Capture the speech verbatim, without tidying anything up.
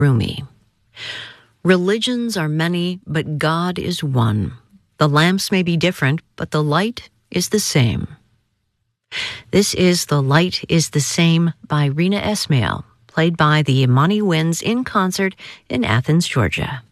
Rumi. Religions are many, but God is one. The lamps may be different, but the light is the same. This is The Light is the Same by Rina Esmail, played by the Imani Winds in concert in Athens, Georgia.